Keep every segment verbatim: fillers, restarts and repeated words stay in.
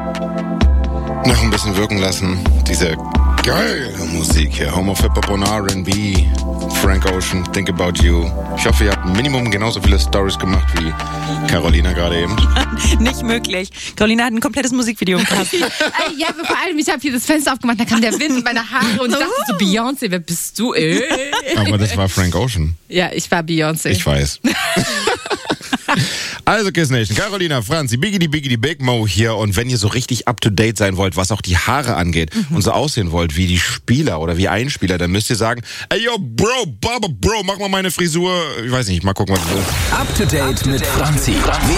Noch ein bisschen wirken lassen. Diese geile Musik hier. Home of Hip-Hop und R and B. Frank Ocean, Think About You. Ich hoffe, ihr habt Minimum genauso viele Stories gemacht wie Carolina gerade eben. Nicht möglich. Carolina hat ein komplettes Musikvideo gemacht. Ja, aber vor allem, ich habe hier das Fenster aufgemacht, da kam der Wind in meine Haare und ich dachte so, Beyoncé, wer bist du? Ey. Aber das war Frank Ocean. Ja, ich war Beyoncé. Ich weiß. Also Kiss Nation, Carolina, Franzi, Biggity Biggity Big Mo hier. Und wenn ihr so richtig up-to-date sein wollt, was auch die Haare angeht mhm. und so aussehen wollt wie die Spieler oder wie ein Spieler, dann müsst ihr sagen, ey yo, Bro, Baba, Bro, mach mal meine Frisur. Ich weiß nicht, mal gucken, was das ist. Up-to-date mit Franzi,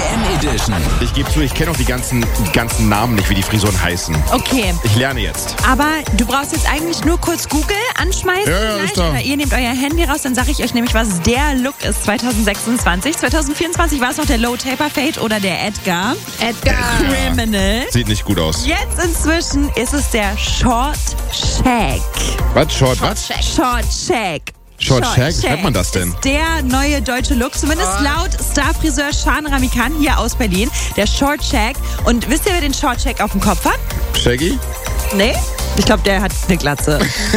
W M Edition. Ich gebe zu, ich kenne auch die ganzen, ganzen Namen nicht, wie die Frisuren heißen. Okay. Ich lerne jetzt. Aber du brauchst jetzt eigentlich nur kurz Google anschmeißen. Ja, ja, ist da. Oder ihr nehmt euer Handy raus, dann sage ich euch nämlich, was der Look ist zwanzig sechsundzwanzig. zwanzig vierundzwanzig war es noch der Low Taper Fade oder der Edgar. Edgar. Criminal. Sieht nicht gut aus. Jetzt inzwischen ist es der Short Shag. Was? Short, was? Short Shag. Short Shag? Wie nennt man das denn? Ist der neue deutsche Look, zumindest oh. laut Starfriseur Shan Ramikan hier aus Berlin. Der Short Shag. Und wisst ihr, wer den Short Shag auf dem Kopf hat? Shaggy? Nee, ich glaube, der hat eine Glatze.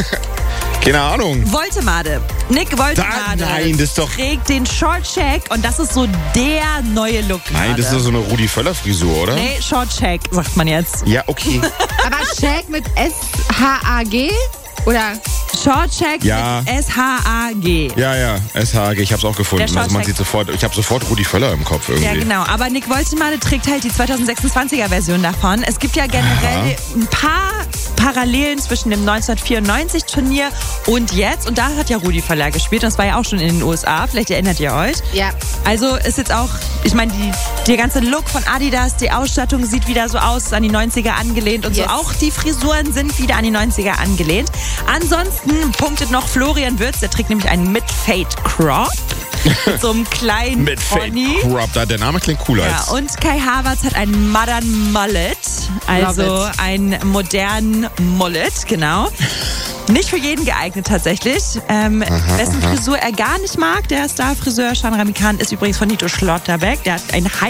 Keine Ahnung. Woltemade. Nick Woltemade. Da, nein, das ist doch... trägt den Short Shag und das ist so der neue Look. Nein, gerade. das ist doch so eine Rudi Völler Frisur, oder? Nee, Short Shag, sagt man jetzt. Ja, okay. Aber Shag mit S H A G? Oder? Short Shag Ja. mit S H A G. Ja, ja, S H G, ich hab's auch gefunden. Der Also man Shorttrack. sieht sofort, ich habe sofort Rudi Völler im Kopf irgendwie. Ja, genau. Aber Nick Woltemade trägt halt die zwanzig sechsundzwanziger Version davon. Es gibt ja generell Aha. ein paar Parallelen zwischen dem neunzehnhundertvierundneunzig Turnier und jetzt. Und da hat ja Rudi Völler gespielt. Und das war ja auch schon in den U S A. Vielleicht erinnert ihr euch. Ja. Also ist jetzt auch, ich meine, die, der ganze Look von Adidas, die Ausstattung sieht wieder so aus, ist an die neunziger angelehnt und Yes. so. Auch die Frisuren sind wieder an die neunziger angelehnt. Ansonsten punktet noch Florian Würz, der trägt nämlich einen Mid-Fade-Crop. Mit so einem kleinen Mit Fake Pony. Crop, da der Name klingt cooler Ja, als... und Kai Havertz hat einen Modern Mullet, also Love einen modernen Mullet, genau. Nicht für jeden geeignet tatsächlich. Ähm, Aha, wessen aha. Frisur er gar nicht mag, der Starfriseur Shan Ramikan, ist übrigens von Nito Schlotterbeck. Der hat ein